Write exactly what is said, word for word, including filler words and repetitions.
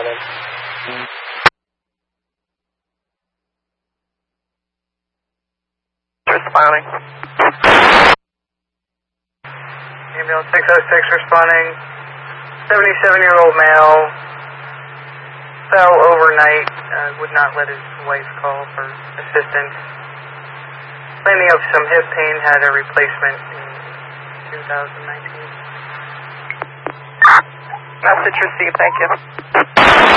in. Responding. Ambulance six oh six responding. seventy-seven-year-old male fell overnight, uh, would not let his wife call for assistance. Complaining of some hip pain, had a replacement in two thousand nineteen. Message received, thank you.